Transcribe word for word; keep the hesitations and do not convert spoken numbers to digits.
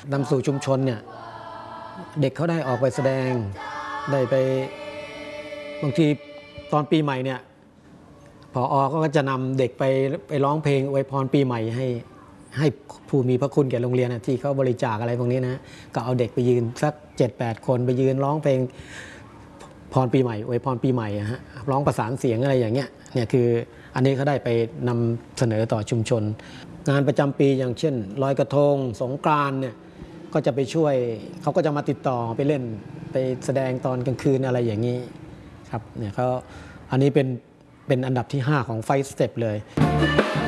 นำสู่ชุมชนเนี่ยเด็กเขาได้ออกไปแสดงได้ไปบางทีตอนปีใหม่เนี่ยผอ.ก็จะนำเด็กไปไปร้องเพลงอวยพรปีใหม่ให้ให้ผู้มีพระคุณแก่โรงเรียนที่เขาบริจาคอะไรพวกนี้นะก็เอาเด็กไปยืนสัก เจ็ดแปด คนไปยืนร้องเพลงพรปีใหม่อวยพรปีใหม่ฮะร้องประสานเสียงอะไรอย่างเงี้ยเนี่ยคืออันนี้เขาได้ไปนำเสนอต่อชุมชนงานประจำปีอย่างเช่นลอยกระทงสงกรานต์เนี่ยก็จะไปช่วยเขาก็จะมาติดต่อไปเล่นไปแสดงตอนกลางคืนอะไรอย่างนี้ครับเนี่ยเขาอันนี้เป็นเป็นอันดับที่ห้าของไฟสเต็ปเลย